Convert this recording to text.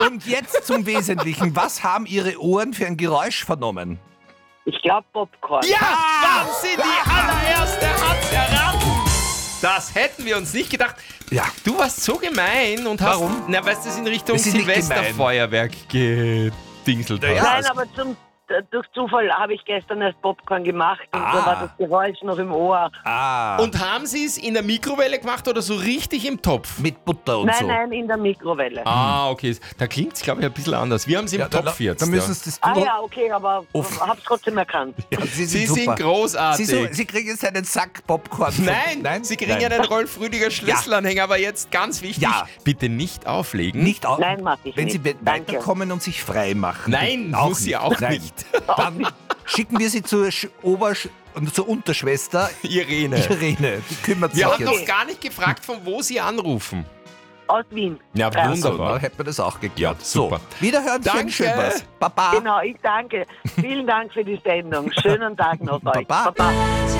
Und jetzt zum Wesentlichen. Was haben Ihre Ohren für ein Geräusch vernommen? Ich glaube Popcorn. Ja, Wahnsinn, die allererste hat's erraten. Das hätten wir uns nicht gedacht. Ja. Du warst so gemein und hast... Warum? Na, weißt du, das in Richtung Wir sind nicht Silvesterfeuerwerk gedingselt hast. Ja. Nein, aber durch Zufall habe ich gestern erst Popcorn gemacht und da war das Geräusch noch im Ohr. Und haben Sie es in der Mikrowelle gemacht oder so richtig im Topf? Mit Butter und so. Nein, in der Mikrowelle. Okay. Da klingt es, glaube ich, ein bisschen anders. Wir haben es im Topf jetzt. Da müssen Sie das Okay, aber hab's trotzdem erkannt. Ja, Sie super. sind großartig. Sie kriegen jetzt einen Sack Popcorn. Nein, Sie kriegen einen Rolf Rüdiger Schlüsselanhänger, aber jetzt ganz wichtig, Ja. bitte nicht auflegen. Nicht auf, Nein, mach ich wenn nicht. Sie Danke. weiterkommen und sich frei machen. Nein, muss sie auch Nein. nicht. Dann schicken wir Sie zur zur Unterschwester Irene. Irene. Die kümmert sich Wir haben jetzt. noch gar nicht gefragt, von wo Sie anrufen. Aus Wien. Ja, So, wunderbar. dann hätten wir das auch geklärt. Ja, super. So, wiederhören, Danke. schön was. Baba. Genau, ich danke. Vielen Dank für die Sendung. Schönen Tag noch euch. Baba. Baba.